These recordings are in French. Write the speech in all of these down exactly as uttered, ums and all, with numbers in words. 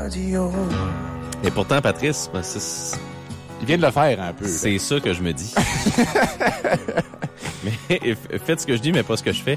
radio. Et pourtant, Patrice, ben, c'est... Il vient de le faire un peu. C'est ça que je me dis. Mais faites ce que je dis, mais pas ce que je fais.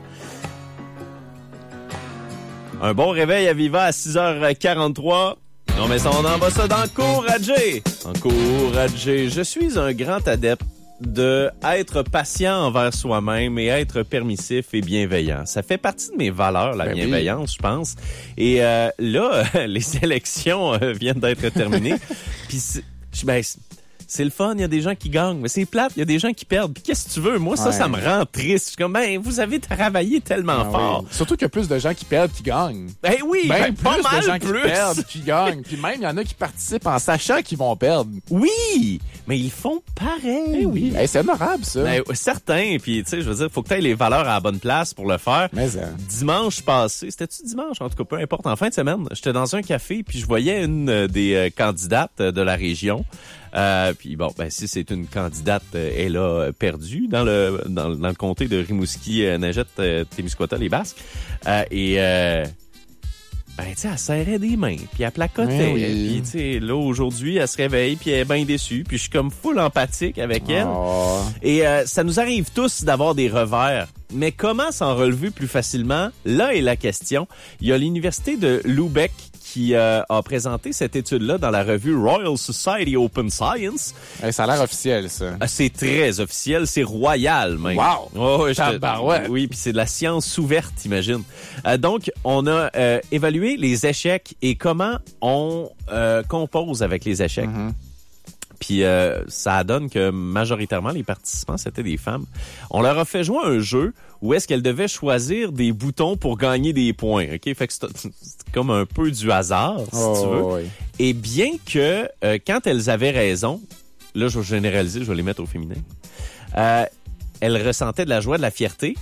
Un bon réveil à Viva à six heures quarante-trois. Non, mais ça, on envoie ça d'encourager. Encourager. Je suis un grand adepte de être patient envers soi-même et être permissif et bienveillant. Ça fait partie de mes valeurs, la ben bienveillance, oui. Je pense. Et euh, là, les élections euh, viennent d'être terminées. Puis, ben, c'est le fun, il y a des gens qui gagnent, mais c'est plate, il y a des gens qui perdent. Puis qu'est-ce que tu veux? Moi, ça, ouais. ça me rend triste. Je suis comme, ben, vous avez travaillé tellement ah, fort. Oui. Surtout qu'il y a plus de gens qui perdent qu'ils gagnent. Ben oui, ben, ben, pas plus mal de gens plus. qui perdent qu'ils gagnent. Puis même, il y en a qui participent en sachant qu'ils vont perdre. Oui, mais ils font pareil. Ben oui, hey, c'est honorable, ça. Ben, certain, puis tu sais, je veux dire, faut que tu aies les valeurs à la bonne place pour le faire. Mais ça. Dimanche passé, c'était-tu dimanche? En tout cas, peu importe, en fin de semaine, j'étais dans un café, puis je voyais une euh, des euh, candidates de la région. Euh, puis bon, ben si c'est une candidate, euh, elle a perdu dans le dans, dans le comté de Rimouski, euh, Najette, euh, Témiscouata, les Basques. Euh, et euh, ben tu sais, elle serrait des mains, puis elle placotait. Oui. Puis tu sais, là aujourd'hui, elle se réveille, puis elle est bien déçue. Puis je suis comme full empathique avec elle. Oh. Et euh, ça nous arrive tous d'avoir des revers. Mais comment s'en relever plus facilement? Là est la question. Il y a l'université de Lubeck qui euh, a présenté cette étude-là dans la revue Royal Society Open Science. Hey, ça a l'air officiel, ça. C'est très officiel, c'est royal même. Wow! Oh, je te... Oui, puis c'est de la science ouverte, imagine. Euh, donc, on a euh, évalué les échecs et comment on euh, compose avec les échecs. Mm-hmm. Puis euh, ça donne que majoritairement, les participants, c'était des femmes. On leur a fait jouer un jeu où est-ce qu'elles devaient choisir des boutons pour gagner des points. OK? Fait que c'est, c'est comme un peu du hasard, si oh, tu veux. Oui. Et bien que, euh, quand elles avaient raison, là, je vais généraliser, je vais les mettre au féminin, euh, elles ressentaient de la joie, de la fierté,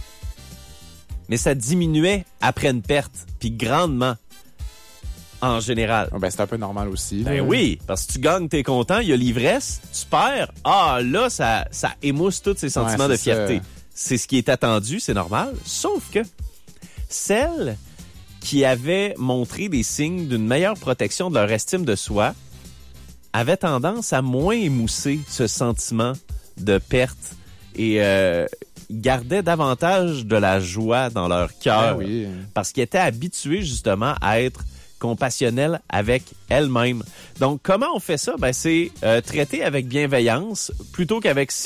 mais ça diminuait après une perte, puis grandement. En général. Oh ben, c'est un peu normal aussi. Ben là. oui, parce que tu gagnes, t'es content, il y a l'ivresse, tu perds, ah là, ça, ça émousse tous ces sentiments ouais, de fierté. Ça. C'est ce qui est attendu, c'est normal. Sauf que celles qui avaient montré des signes d'une meilleure protection de leur estime de soi avaient tendance à moins émousser ce sentiment de perte et euh, gardaient davantage de la joie dans leur cœur. Ben oui. Parce qu'ils étaient habitués justement à être compassionnelle avec elle-même. Donc, comment on fait ça? Ben, c'est euh, traiter avec bienveillance plutôt qu'avec